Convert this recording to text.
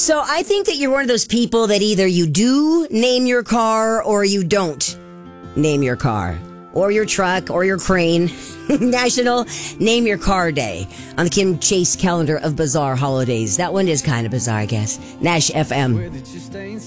So I think that you're one of those people that either you do name your car or you don't name your car or your truck or your crane. National Name Your Car Day on the Kim Chase calendar of bizarre holidays. That one is kind of bizarre, I guess. Nash FM.